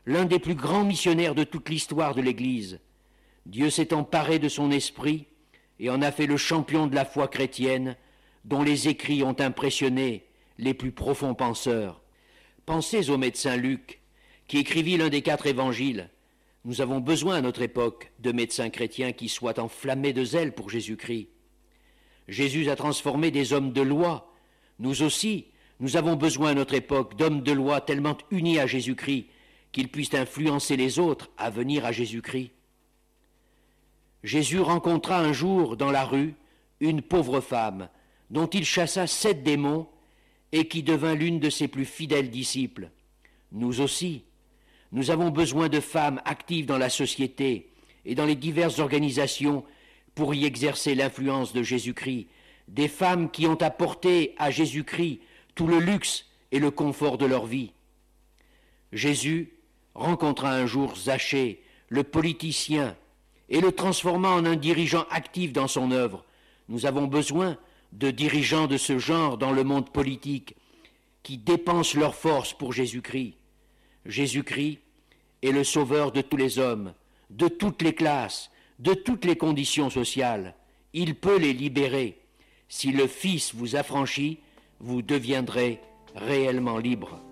l'un des plus grands missionnaires de toute l'histoire de l'Église. Dieu s'est emparé de son esprit et en a fait le champion de la foi chrétienne, dont les écrits ont impressionné les plus profonds penseurs. Pensez au médecin Luc, qui écrivit l'un des 4 évangiles. Nous avons besoin à notre époque de médecins chrétiens qui soient enflammés de zèle pour Jésus-Christ. Jésus a transformé des hommes de loi. Nous aussi, nous avons besoin à notre époque d'hommes de loi tellement unis à Jésus-Christ qu'ils puissent influencer les autres à venir à Jésus-Christ. Jésus rencontra un jour dans la rue une pauvre femme dont il chassa 7 démons et qui devint l'une de ses plus fidèles disciples. Nous aussi, nous avons besoin de femmes actives dans la société et dans les diverses organisations pour y exercer l'influence de Jésus-Christ, des femmes qui ont apporté à Jésus-Christ tout le luxe et le confort de leur vie. Jésus rencontra un jour Zachée, le politicien, et le transforma en un dirigeant actif dans son œuvre. Nous avons besoin de dirigeants de ce genre dans le monde politique qui dépensent leurs forces pour Jésus-Christ. Jésus-Christ est le sauveur de tous les hommes, de toutes les classes, de toutes les conditions sociales. Il peut les libérer. Si le Fils vous affranchit, vous deviendrez réellement libre.